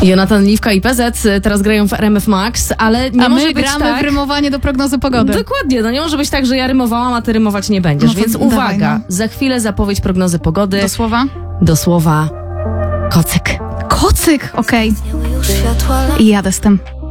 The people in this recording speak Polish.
Jonatan Liwka i PZ teraz grają w RMF Max, ale nie może być gramy tak... w rymowanie do prognozy pogody. Dokładnie, no nie może być tak, że ja rymowałam, a ty rymować nie będziesz, No to więc dawaj, uwaga, no. za chwilę zapowiedź prognozy pogody. Do słowa? Kocyk. Kocyk, okej. I jadę z tym.